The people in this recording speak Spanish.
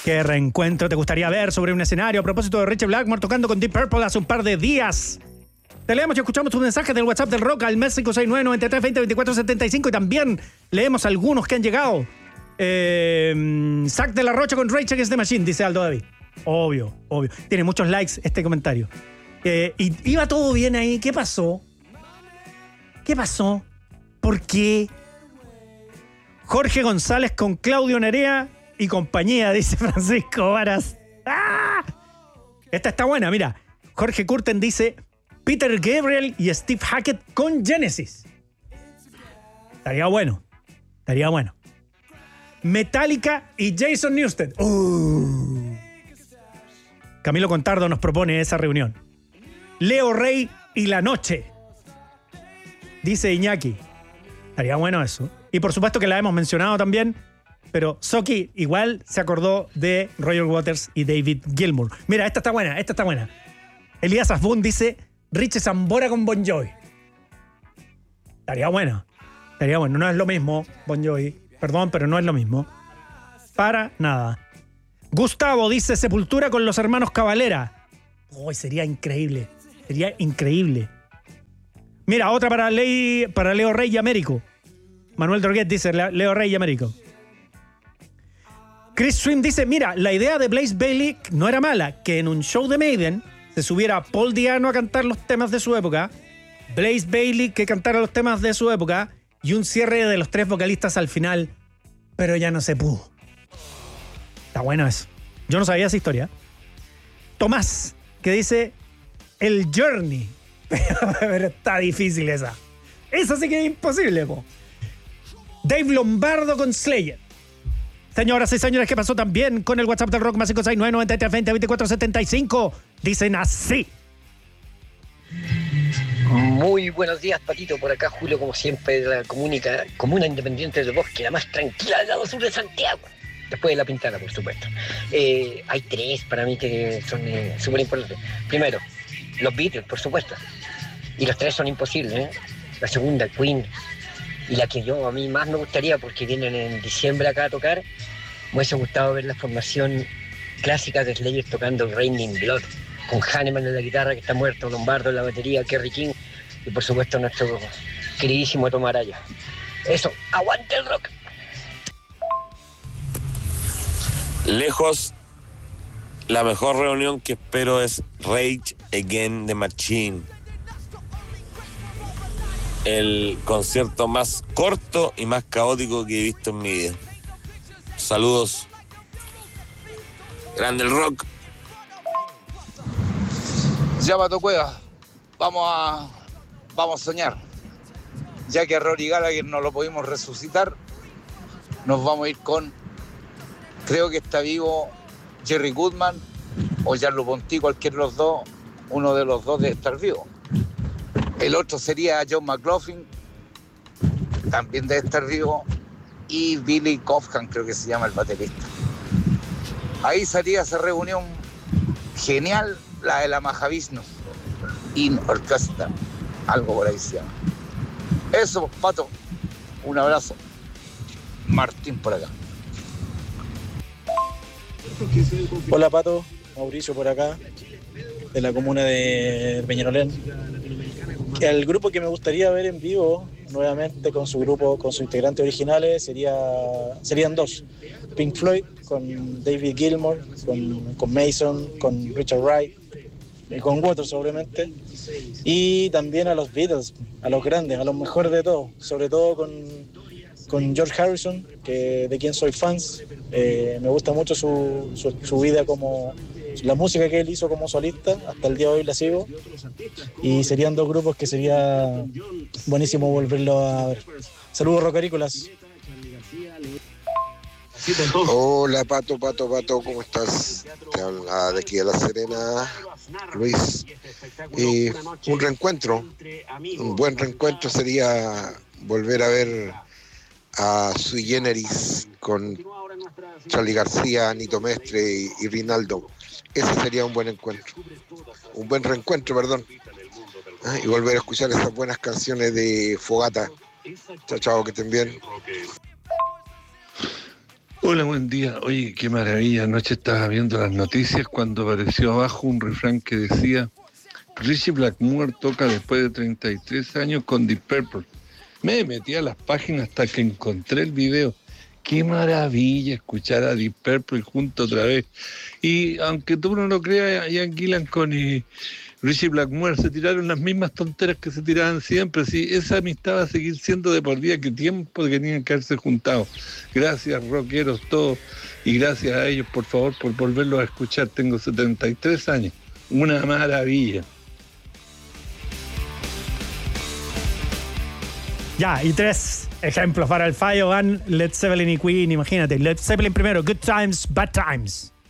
¿Qué reencuentro te gustaría ver sobre un escenario a propósito de Richie Blackmore tocando con Deep Purple hace un par de días? Te leemos y escuchamos tus mensajes del WhatsApp del Rock al mes 569-9320-2475 y también leemos algunos que han llegado. Zack de la Rocha con Rage Against the Machine, dice Aldo David. Obvio. Tiene muchos likes este comentario. Y iba todo bien ahí. ¿Qué pasó? ¿Por qué? Jorge González con Claudio Nerea y compañía, dice Francisco Varas. ¡Ah! Esta está buena, mira. Jorge Curten dice Peter Gabriel y Steve Hackett con Genesis. Estaría bueno. Metallica y Jason Newsted. Camilo Contardo nos propone esa reunión. Leo Rey y La Noche, dice Iñaki. Estaría bueno eso. Y por supuesto que la hemos mencionado también, pero Soki igual se acordó de Roger Waters y David Gilmour. Mira, esta está buena. Elías Asbun dice Richie Sambora con Bon Jovi. Estaría bueno. No es lo mismo, Bon Jovi. Perdón, pero no es lo mismo. Para nada. Gustavo dice Sepultura con los hermanos Cavalera. Sería increíble. Mira, otra para Leo Rey y Américo. Manuel Droguet dice Leo Rey y Américo. Chris Swim dice, mira, la idea de Blaze Bayley no era mala, que en un show de Maiden se subiera Paul Diano a cantar los temas de su época, Blaze Bayley que cantara los temas de su época y un cierre de los 3 vocalistas al final, pero ya no se pudo. Está bueno eso. Yo no sabía esa historia. Tomás, que dice el Journey. Pero está difícil esa. Esa sí que es imposible, po. Dave Lombardo con Slayer. Señoras y señores, ¿qué pasó también con el WhatsApp del Rock? Más 569-9320-2475. Dicen así. Muy buenos días, Patito. Por acá, Julio, como siempre, de la Comuna Independiente del Bosque, la más tranquila del lado sur de Santiago. Después de La Pintana, por supuesto. Hay 3 para mí que son súper importantes. Primero, los Beatles, por supuesto. Y los 3 son imposibles, ¿eh? La segunda, Queen. Y la que a mí más me gustaría, porque vienen en diciembre acá a tocar, me hubiese gustado ver la formación clásica de Slayer tocando Raining Blood, con Hanneman en la guitarra, que está muerto, Lombardo en la batería, Kerry King, y por supuesto nuestro queridísimo Tom Araya. Eso, ¡aguante el rock! Lejos, la mejor reunión que espero es Rage Against the Machine. El concierto más corto y más caótico que he visto en mi vida. Saludos. Grande el rock. Ya, Pato Cueva, vamos a soñar. Ya que a Rory Gallagher no lo pudimos resucitar, nos vamos a ir con, creo que está vivo Jerry Goodman o Gianluca Ponti, cualquiera de los dos, uno de los dos debe estar vivo. El otro sería John McLaughlin, también debe estar vivo, y Billy Cobham, creo que se llama el baterista. Ahí sería esa reunión genial, la de la Mahavishnu In Orchestra, algo por ahí se llama. Eso, Pato, un abrazo. Martín por acá. Hola, Pato, Mauricio por acá, de la comuna de Peñarolén. El grupo que me gustaría ver en vivo nuevamente con sus integrantes originales serían 2. Pink Floyd con David Gilmour, con Mason, con Richard Wright y con Waters obviamente, y también a los Beatles, a los grandes, a los mejores de todos, sobre todo con George Harrison, de quien soy fans. Me gusta mucho su vida, como la música que él hizo como solista, hasta el día de hoy la sigo, y serían 2 grupos que sería buenísimo volverlo a ver. Saludos, rocarícolas. Hola, Pato, ¿cómo estás? Te habla de aquí de La Serena, Luis. Un reencuentro, un buen reencuentro sería volver a ver a Sui Generis con Charly García, Nito Mestre y Rinaldo. Ese sería un buen reencuentro, perdón. Y volver a escuchar esas buenas canciones de Fogata. Chao, que estén bien. Hola, buen día. Oye, qué maravilla. Anoche estaba viendo las noticias cuando apareció abajo un refrán que decía: Richie Blackmore toca después de 33 años con Deep Purple. Me metí a las páginas hasta que encontré el video. Qué maravilla escuchar a Deep Purple junto otra vez. Y aunque tú no lo creas, Ian Gillan y Richie Blackmore se tiraron las mismas tonteras que se tiraban siempre. Sí, esa amistad va a seguir siendo de por vida. Qué tiempo que tenían que haberse juntado. Gracias, rockeros, todos. Y gracias a ellos, por favor, por volverlos a escuchar. Tengo 73 años. Una maravilla. Ya, y 3 ejemplos para el fallo van Led Zeppelin y Queen. Imagínate, Led Zeppelin primero, Good Times, Bad Times.